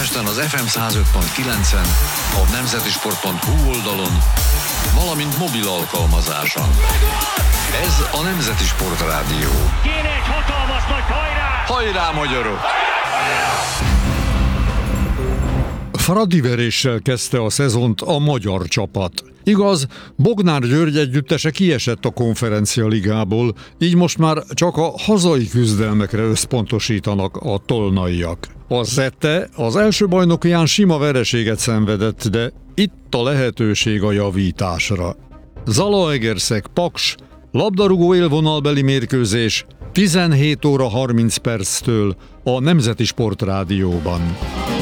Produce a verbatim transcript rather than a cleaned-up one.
Budapesten az ef em száz öt pont kilencen, a nemzetisport pont hu oldalon, valamint mobil alkalmazáson. Ez a Nemzeti Sport Rádió. Kéne egy hatalmas nagy hajrá! Hajrá, magyarok! Fradiveréssel kezdte a szezont a magyar csapat. Igaz, Bognár György együttese kiesett a Konferencia Ligából, így most már csak a hazai küzdelmekre összpontosítanak a tolnaiak. A Zette az első bajnokiján sima vereséget szenvedett, de itt a lehetőség a javításra. Zalaegerszeg Paks, labdarúgó élvonalbeli mérkőzés, tizenhét óra harminc perctől a Nemzeti Sport Rádióban.